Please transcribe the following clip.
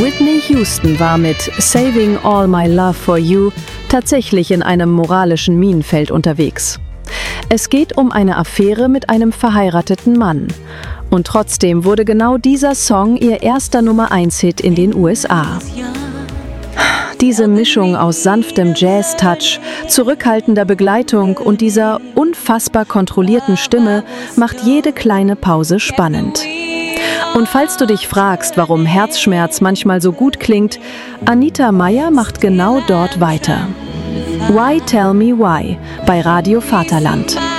Whitney Houston war mit Saving All My Love for You tatsächlich in einem moralischen Minenfeld unterwegs. Es geht um eine Affäre mit einem verheirateten Mann. Und trotzdem wurde genau dieser Song ihr erster Nummer-1-Hit in den USA. Diese Mischung aus sanftem Jazz-Touch, zurückhaltender Begleitung und dieser unfassbar kontrollierten Stimme macht jede kleine Pause spannend. Und falls du dich fragst, warum Herzschmerz manchmal so gut klingt, Anita Meier macht genau dort weiter. Why Tell Me Why bei Radio Vaterland.